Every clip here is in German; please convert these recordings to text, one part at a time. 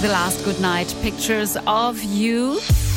The Last Goodnight, Pictures of You.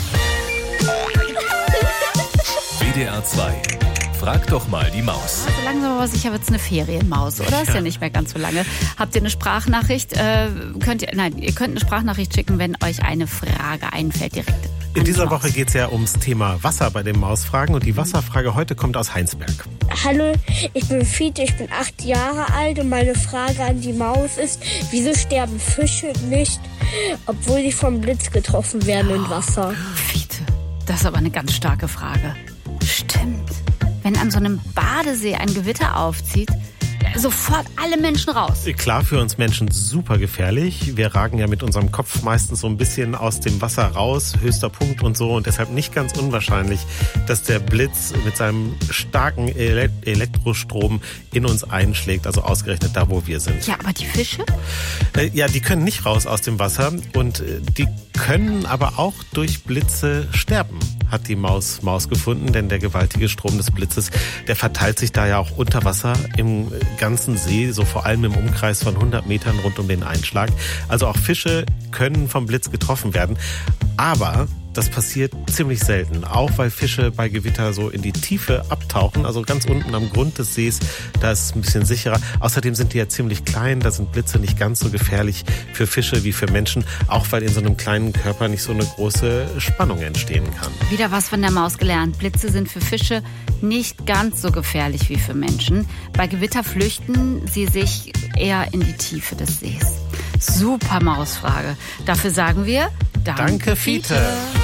WDR 2. Frag doch mal die Maus. Also langsam aber sicher wird es eine Ferienmaus, oder? Ist ja nicht mehr ganz so lange. Habt ihr eine Sprachnachricht? Ihr könnt eine Sprachnachricht schicken, wenn euch eine Frage einfällt direkt. In dieser Woche geht es ja ums Thema Wasser bei den Mausfragen. Und die Wasserfrage heute kommt aus Heinsberg. Hallo, ich bin Fiete, ich bin 8 Jahre alt und meine Frage an die Maus ist, wieso sterben Fische nicht, obwohl sie vom Blitz getroffen werden im Wasser? Fiete, das ist aber eine ganz starke Frage. Stimmt. Wenn an so einem Badesee ein Gewitter aufzieht, sofort alle Menschen raus. Klar, für uns Menschen super gefährlich. Wir ragen ja mit unserem Kopf meistens so ein bisschen aus dem Wasser raus, höchster Punkt und so. Und deshalb nicht ganz unwahrscheinlich, dass der Blitz mit seinem starken Elektrostrom in uns einschlägt. Also ausgerechnet da, wo wir sind. Ja, aber die Fische? Ja, die können nicht raus aus dem Wasser. Und die können aber auch durch Blitze sterben, hat die Maus gefunden. Denn der gewaltige Strom des Blitzes, der verteilt sich da ja auch unter Wasser im ganzen See, so vor allem im Umkreis von 100 Metern rund um den Einschlag. Also auch Fische können vom Blitz getroffen werden. Aber das passiert ziemlich selten, auch weil Fische bei Gewitter so in die Tiefe abtauchen, also ganz unten am Grund des Sees, da ist es ein bisschen sicherer. Außerdem sind die ja ziemlich klein, da sind Blitze nicht ganz so gefährlich für Fische wie für Menschen, auch weil in so einem kleinen Körper nicht so eine große Spannung entstehen kann. Wieder was von der Maus gelernt. Blitze sind für Fische nicht ganz so gefährlich wie für Menschen. Bei Gewitter flüchten sie sich eher in die Tiefe des Sees. Super Mausfrage. Dafür sagen wir Danke, Fiete.